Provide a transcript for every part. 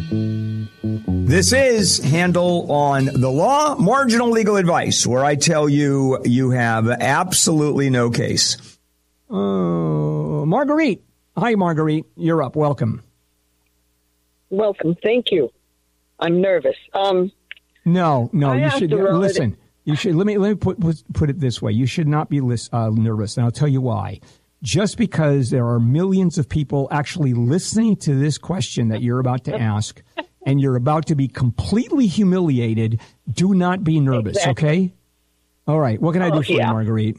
This is Handel on the Law, marginal legal advice, where I tell you you have absolutely no case. Marguerite. Hi, Marguerite. You're up. Welcome. Welcome. Thank you. I'm nervous. No, you should listen. You should let me put it this way. You should not be nervous, and I'll tell you why. Just because there are millions of people actually listening to this question that you're about to ask, and you're about to be completely humiliated, do not be nervous, exactly. Okay? All right. What can I do for you, Marguerite?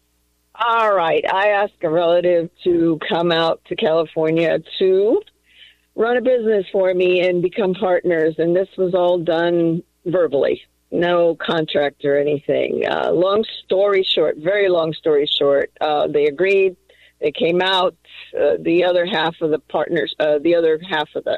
All right. I asked a relative to come out to California to run a business for me and become partners, and this was all done verbally. No contract or anything. Long story short, very long story short, they agreed. They came out. The other half of the partners, the other half of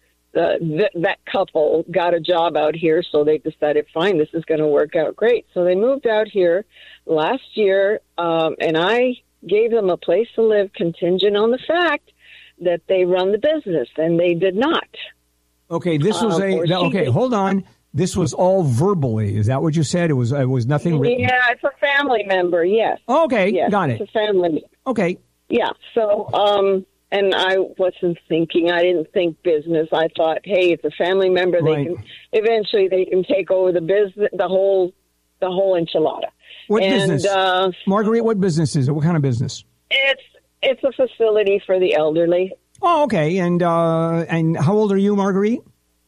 that couple got a job out here, so they decided, fine, this is going to work out great. So they moved out here last year, and I gave them a place to live contingent on the fact that they run the business, and they did not. Okay, this was hold on. This was all verbally. Is that what you said? It was nothing written? Yeah, it's a family member, yes. Okay, yes, got it. It's a family member. Okay. Yeah, so, and I wasn't thinking, I didn't think business. I thought, hey, it's a family member. Right. Eventually they can take over the business, the whole enchilada. What business? Marguerite, what business is it? What kind of business? It's a facility for the elderly. Oh, okay. And how old are you, Marguerite?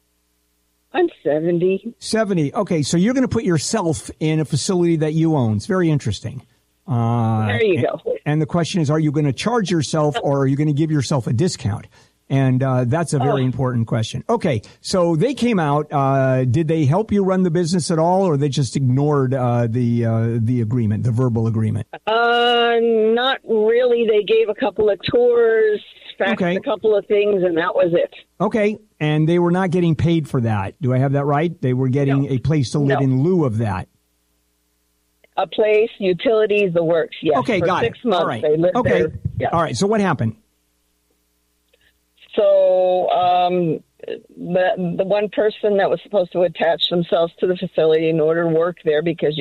I'm 70. 70. Okay, so you're going to put yourself in a facility that you own. It's very interesting. There you go. And the question is, are you going to charge yourself or are you going to give yourself a discount? And that's a very important question. Okay, so they came out. Did they help you run the business at all, or they just ignored the agreement, the verbal agreement? Not really. They gave a couple of tours, faxed a couple of things, and that was it. Okay, and they were not getting paid for that. Do I have that right? They were getting a place to live in lieu of that. A place, utilities, the works, yes. Okay, for got 6 it. months All right. they lived there. Yeah. All right, so what happened? So the one person that was supposed to attach themselves to the facility in order to work there, because